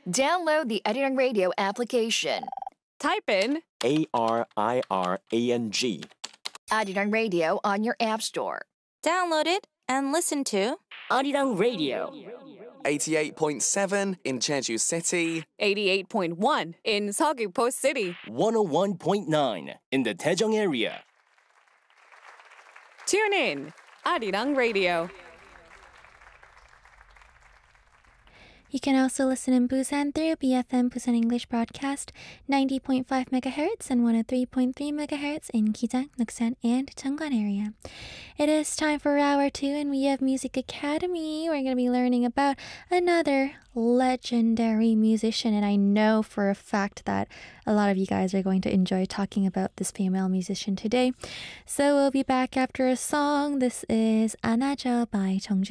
Download the Arirang Radio application. Type in ARIRANG. Arirang Radio on your app store. Download it and listen to Arirang Radio. 88.7 in Jeju City. 88.1 in Seogwipo City. 101.9 in the Daejeong area. Tune in, Arirang Radio. You can also listen in Busan through BFM Busan English Broadcast 90.5 MHz and 103.3 MHz in Gijang, Nuksan, and Cheongwan area. It is time for Hour 2 and we have Music Academy. We're going to be learning about another legendary musician, and I know for a fact that a lot of you guys are going to enjoy talking about this female musician today. So we'll be back after a song. This is 안아줘 by Jeongju.